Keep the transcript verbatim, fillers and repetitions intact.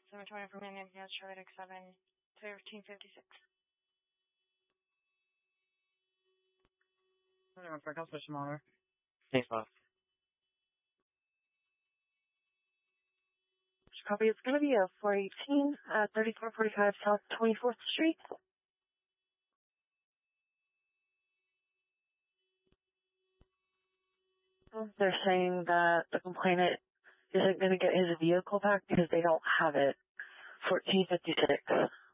seven twenty from Indian Field, Charlie X seven, thirteen fifty-six. For Customer Smaller. Thanks, boss. Copy. It's going to be a four eighteen at thirty-four forty-five South twenty-fourth Street. They're saying that the complainant isn't going to get his vehicle back because they don't have it. fourteen fifty-six.